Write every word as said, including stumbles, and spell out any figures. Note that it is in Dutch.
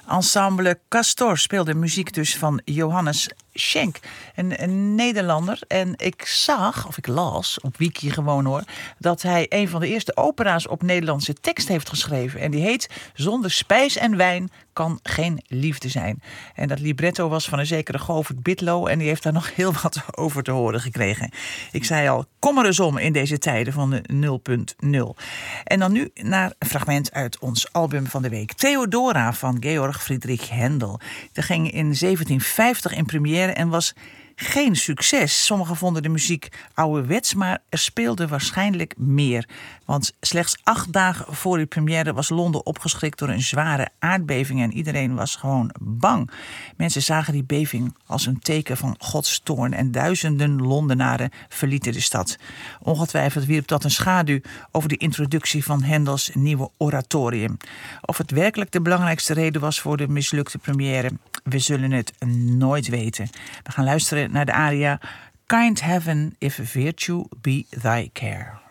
Ensemble Castor speelde muziek dus van Johannes Schenk, een, een Nederlander. En ik zag, of ik las, op Wiki gewoon hoor, dat hij een van de eerste opera's op Nederlandse tekst heeft geschreven. En die heet Zonder spijs en wijn kan geen liefde zijn. En dat libretto was van een zekere Govert Bitlo en die heeft daar nog heel wat over te horen gekregen. Ik zei al, kom er eens om in deze tijden van de nul punt nul. En dan nu naar een fragment uit ons album van de week. Theodora van Georg Friedrich Händel. Dat ging in zeventien vijftig in première en was geen succes. Sommigen vonden de muziek ouderwets, maar er speelde waarschijnlijk meer. Want slechts acht dagen voor de première was Londen opgeschrikt door een zware aardbeving en iedereen was gewoon bang. Mensen zagen die beving als een teken van Gods toorn en duizenden Londenaren verlieten de stad. Ongetwijfeld wierp dat een schaduw over de introductie van Händels nieuwe oratorium. Of het werkelijk de belangrijkste reden was voor de mislukte première, we zullen het nooit weten. We gaan luisteren naar de aria Kind Heaven if virtue be thy care.